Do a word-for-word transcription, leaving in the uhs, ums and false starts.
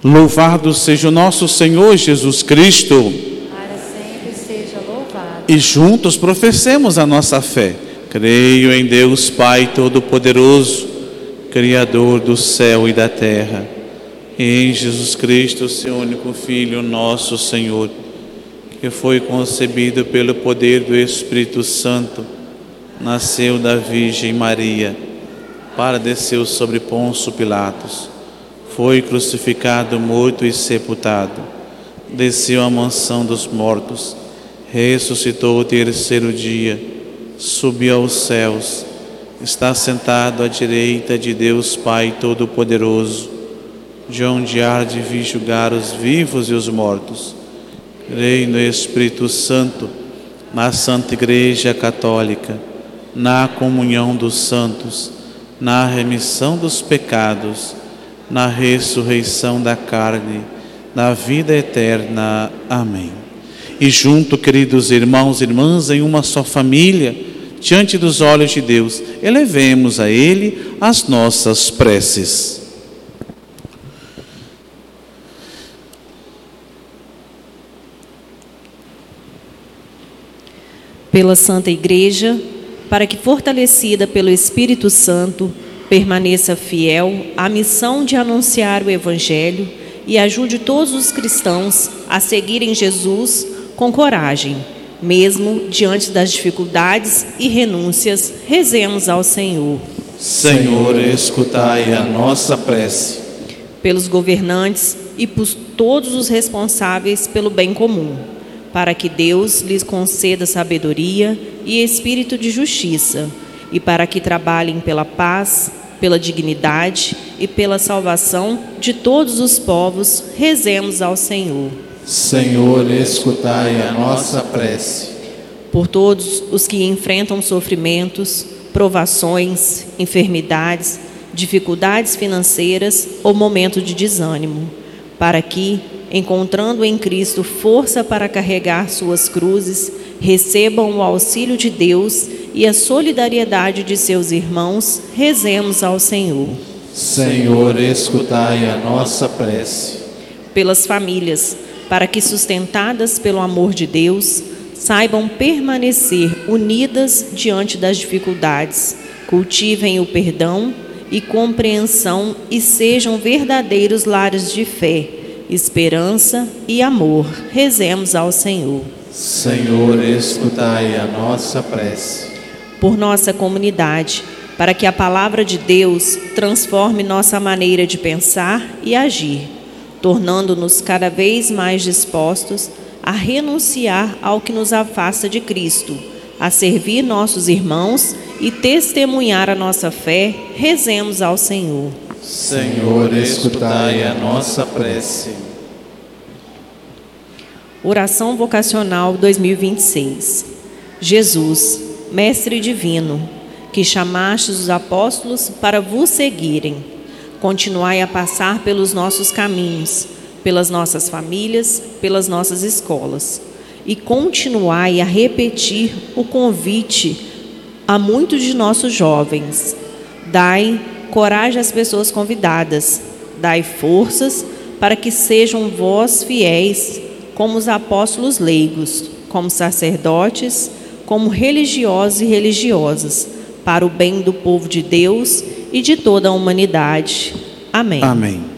Louvado seja o nosso Senhor Jesus Cristo. Para sempre seja louvado. E juntos professemos a nossa fé. Creio em Deus Pai Todo-Poderoso, Criador do céu e da terra, e em Jesus Cristo, seu único Filho, nosso Senhor, que foi concebido pelo poder do Espírito Santo, nasceu da Virgem Maria, padeceu sobre Pôncio Pilatos, foi crucificado, morto e sepultado, desceu à mansão dos mortos, ressuscitou o terceiro dia, subiu aos céus, está sentado à direita de Deus Pai Todo-Poderoso, de onde há de vir julgar os vivos e os mortos. Creio no Espírito Santo, na Santa Igreja Católica, na comunhão dos santos, na remissão dos pecados, na ressurreição da carne, na vida eterna. Amém. E junto, queridos irmãos e irmãs, em uma só família, diante dos olhos de Deus, elevemos a Ele as nossas preces. Pela Santa Igreja, para que, fortalecida pelo Espírito Santo, permaneça fiel à missão de anunciar o Evangelho e ajude todos os cristãos a seguirem Jesus com coragem, mesmo diante das dificuldades e renúncias. Rezemos ao Senhor. Senhor, escutai a nossa prece. Pelos governantes e por todos os responsáveis pelo bem comum, para que Deus lhes conceda sabedoria e espírito de justiça, e para que trabalhem pela paz, pela dignidade e pela salvação de todos os povos. Rezemos ao Senhor. Senhor, escutai a nossa prece. Por todos os que enfrentam sofrimentos, provações, enfermidades, dificuldades financeiras ou momento de desânimo, para que, encontrando em Cristo força para carregar suas cruzes, recebam o auxílio de Deus e a solidariedade de seus irmãos. Rezemos ao Senhor. Senhor, escutai a nossa prece. Pelas famílias, para que, sustentadas pelo amor de Deus, saibam permanecer unidas diante das dificuldades, cultivem o perdão e compreensão e sejam verdadeiros lares de fé, esperança e amor. Rezemos ao Senhor. Senhor, escutai a nossa prece. Por nossa comunidade, para que a palavra de Deus transforme nossa maneira de pensar e agir, tornando-nos cada vez mais dispostos a renunciar ao que nos afasta de Cristo, a servir nossos irmãos e testemunhar a nossa fé. Rezemos ao Senhor. Senhor, escutai a nossa prece. Oração vocacional dois mil e vinte e seis. Jesus, Mestre Divino, que chamastes os apóstolos para vos seguirem, continuai a passar pelos nossos caminhos, pelas nossas famílias, pelas nossas escolas, e continuai a repetir o convite a muitos de nossos jovens. Dai coragem às pessoas convidadas, dai forças para que sejam vós fiéis, como os apóstolos leigos, como sacerdotes, como religiosos e religiosas, para o bem do povo de Deus e de toda a humanidade. Amém. Amém.